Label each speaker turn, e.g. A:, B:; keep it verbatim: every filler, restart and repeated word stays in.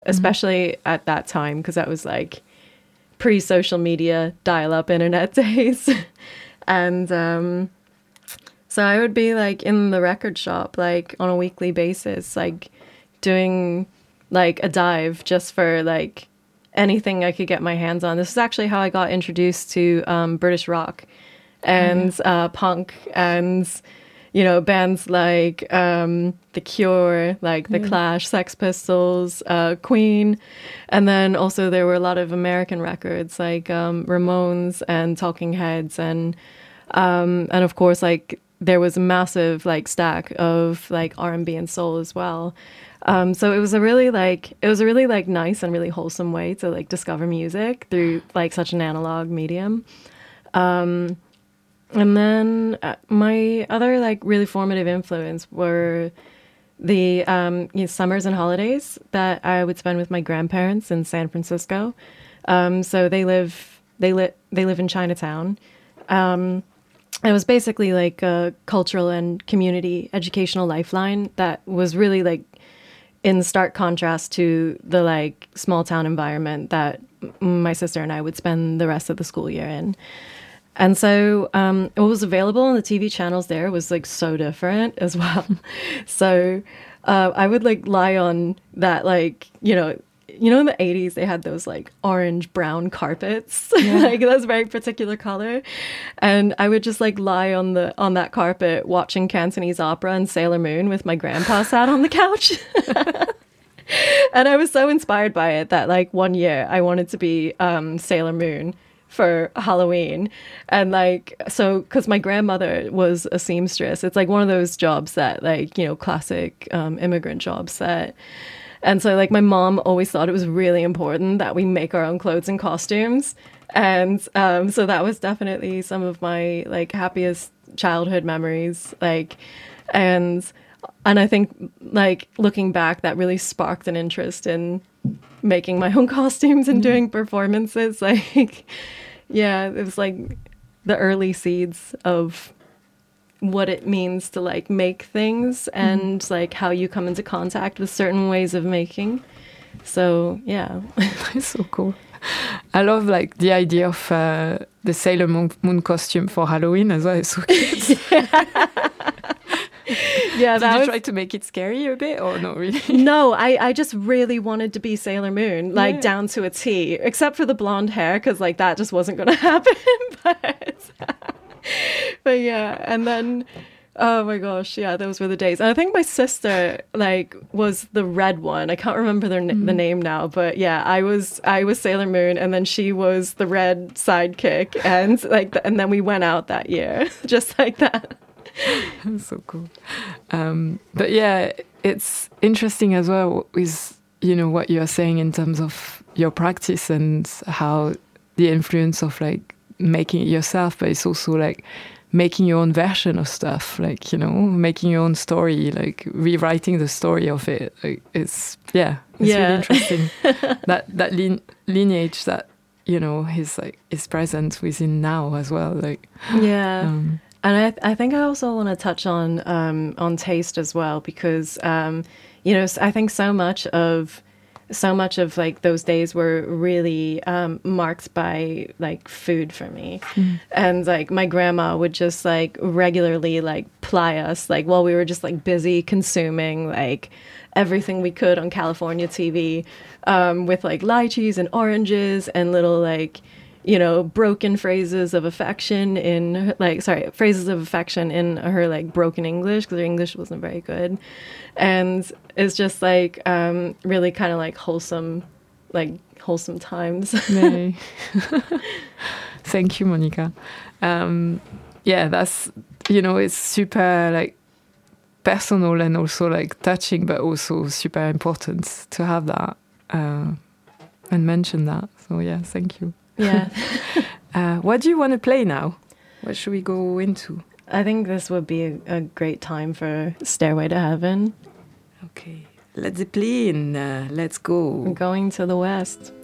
A: especially mm-hmm. at that time, because that was like pre-social media, dial-up internet days. And um, so I would be like in the record shop, like on a weekly basis, like doing like a dive just for like anything I could get my hands on. This is actually how I got introduced to um, British rock and mm-hmm. uh, punk and, you know, bands like um, The Cure, like The mm. Clash, Sex Pistols, uh, Queen. And then also there were a lot of American records like um, Ramones and Talking Heads. And, um, and of course, like there was a massive like stack of like R and B and soul as well. Um, so it was a really like, it was a really like nice and really wholesome way to like discover music through like such an analog medium. Um, And then uh, my other like really formative influence were the um, you know, summers and holidays that I would spend with my grandparents in San Francisco. Um, so they live they live they live in Chinatown. Um, it was basically like a cultural and community educational lifeline that was really like in stark contrast to the like small town environment that my sister and I would spend the rest of the school year in. And so um, what was available on the T V channels there was like so different as well. So uh, I would like lie on that, like, you know, you know, in the eighties, they had those like orange brown carpets, yeah. like that's very particular color. And I would just like lie on the on that carpet watching Cantonese opera and Sailor Moon with my grandpa sat on the couch. And I was so inspired by it that like one year I wanted to be um, Sailor Moon for Halloween. And like, so, because my grandmother was a seamstress, it's like one of those jobs that like, you know, classic um, immigrant jobs that, and so like my mom always thought it was really important that we make our own clothes and costumes. And um, so that was definitely some of my like happiest childhood memories. Like, and, and I think like looking back, that really sparked an interest in making my own costumes and doing performances. Like, yeah, it was like the early seeds of what it means to like make things and mm. like how you come into contact with certain ways of making. So yeah.
B: It's so cool. I love like the idea of uh, the Sailor Moon costume for Halloween as well. It's so cute. Yeah. Yeah, Did you was... try to make it scary a bit or not really?
A: No, I, I just really wanted to be Sailor Moon, like yeah. down to a T, except for the blonde hair, because like that just wasn't going to happen. but, but yeah, and then, oh my gosh, yeah, those were the days. And I think my sister like was the red one. I can't remember their mm. the name now, but yeah, I was I was Sailor Moon, and then she was the red sidekick, and like, the, and then we went out that year, just like that.
B: So cool. Um, but yeah, it's interesting as well with, you know, what you're saying in terms of your practice and how the influence of like making it yourself, but it's also like making your own version of stuff, like, you know, making your own story, like rewriting the story of it. Like, it's, yeah, it's yeah. really interesting. that that lin- lineage that, you know, is like, is present within now as well. Like,
A: yeah. Um, And I, th- I think I also want to touch on um, on taste as well, because um, you know, I think so much of so much of like those days were really um, marked by like food for me, mm. and like my grandma would just like regularly like ply us like while we were just like busy consuming like everything we could on California T V um, with like lychees and oranges and little like, you know, broken phrases of affection in like, sorry, phrases of affection in her like broken English, because her English wasn't very good. And it's just like um, really kind of like wholesome, like wholesome times.
B: Yay. Thank you, Monica. Um, yeah, that's, you know, it's super like personal and also like touching, but also super important to have that uh, and mention that. So yeah, thank you.
A: Yeah.
B: uh, what do you want to play now? What should we go into?
A: I think this would be a, a great time for Stairway to Heaven.
B: Okay. Led Zeppelin, uh, let's go.
A: We're going to the West.